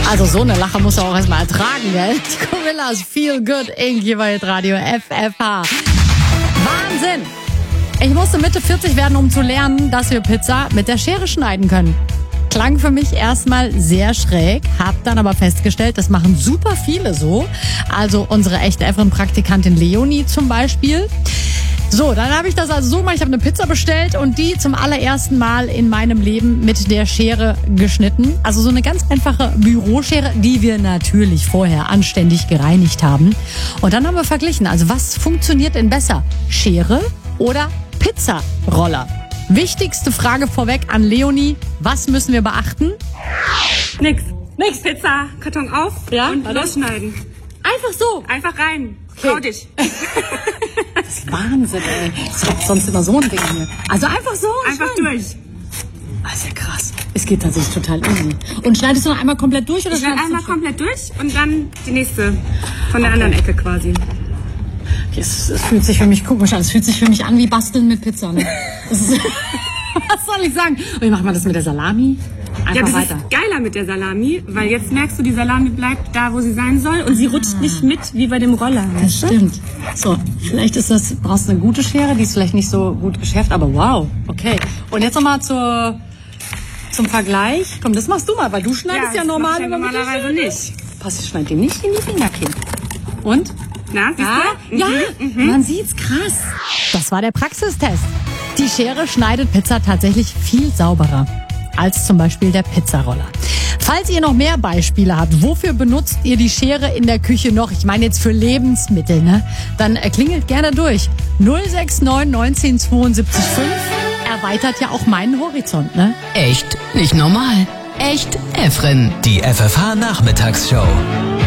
Also so eine Lache muss er auch erstmal ertragen, gell? Die Gorillas, Feel Good Inc. hier bei Radio FFH. Wahnsinn! Ich musste Mitte 40 werden, um zu lernen, dass wir Pizza mit der Schere schneiden können. Klang für mich erstmal sehr schräg, hab dann aber festgestellt, das machen super viele so. Also unsere echte Efren-Praktikantin Leonie zum Beispiel. So, dann habe ich das also so gemacht. Ich habe eine Pizza bestellt und die zum allerersten Mal in meinem Leben mit der Schere geschnitten. Also so eine ganz einfache Büroschere, die wir natürlich vorher anständig gereinigt haben. Und dann haben wir verglichen, also was funktioniert denn besser? Schere oder Pizzaroller? Wichtigste Frage vorweg an Leonie. Was müssen wir beachten? Nix. Pizza, Karton auf und losschneiden. Einfach so. Einfach rein. Trau dich. Das ist Wahnsinn, ey. Ich hab sonst immer so ein Ding hier. Also einfach so. Einfach durch. Das ist ja krass. Es geht tatsächlich total easy. Und schneidest du noch einmal komplett durch? Oder Ich schneide einmal komplett durch und dann die nächste von der anderen Ecke quasi. Es fühlt sich für mich komisch an. Es fühlt sich für mich an wie Basteln mit Pizza. Ne? Das ist, was soll ich sagen? Und ich mach mal das mit der Salami. Einfach das weiter. ist geiler mit der Salami, weil jetzt merkst du, die Salami bleibt da, wo sie sein soll und sie rutscht nicht mit wie bei dem Roller. Das stimmt. So, vielleicht brauchst du eine gute Schere, die ist vielleicht nicht so gut geschärft, aber wow, okay. Und jetzt nochmal zum Vergleich. Komm, das machst du mal, weil du schneidest ja normal immer mit der normalerweise Schere. nicht. Pass, schneid dir nicht in die Fingerkinder. Und? Na, siehst du? Ja, man sieht's, krass. Das war der Praxistest. Die Schere schneidet Pizza tatsächlich viel sauberer als zum Beispiel der Pizzaroller. Falls ihr noch mehr Beispiele habt, wofür benutzt ihr die Schere in der Küche noch? Ich meine jetzt für Lebensmittel, ne? Dann klingelt gerne durch. 069 19 72 5 erweitert ja auch meinen Horizont, ne? Echt nicht normal. Echt Efren. Die FFH Nachmittagsshow.